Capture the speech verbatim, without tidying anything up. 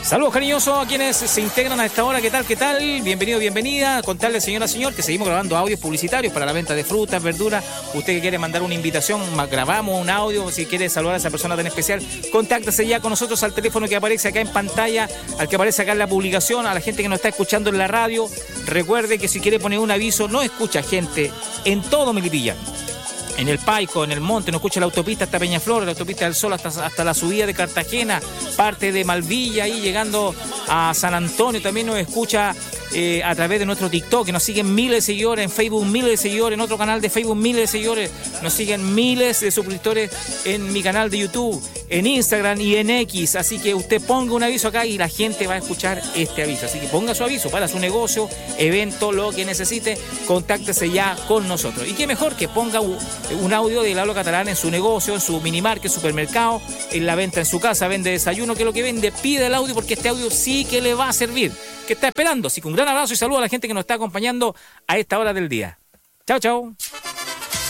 Saludos cariñosos a quienes se integran a esta hora. ¿Qué tal? ¿Qué tal? Bienvenido, bienvenida. Contarle, señora, señor, que seguimos grabando audios publicitarios para la venta de frutas, verduras. Usted que quiere mandar una invitación, grabamos un audio. Si quiere saludar a esa persona tan especial, contáctese ya con nosotros al teléfono que aparece acá en pantalla, al que aparece acá en la publicación. A la gente que nos está escuchando en la radio, recuerde que si quiere poner un aviso, no escucha gente en todo Melipilla. En el Paico, en el Monte, no escucha la autopista hasta Peñaflor, la autopista del Sol hasta, hasta la subida de Cartagena, parte de Malvilla, ahí llegando a San Antonio. También nos escucha eh, a través de nuestro TikTok, que nos siguen miles de seguidores, en Facebook miles de seguidores, en otro canal de Facebook miles de seguidores, nos siguen miles de suscriptores en mi canal de YouTube, en Instagram y en X. Así que usted ponga un aviso acá y la gente va a escuchar este aviso. Así que ponga su aviso para su negocio, evento, lo que necesite, contáctese ya con nosotros. Y qué mejor que ponga un audio de Lalo Catalán en su negocio, en su minimarket, supermercado, en la venta en su casa, vende desayuno, que es lo que vende, pide el audio porque este audio sí que le va a servir. ¿Qué está esperando? Así que un gran abrazo y saludo a la gente que nos está acompañando a esta hora del día. Chao, chao.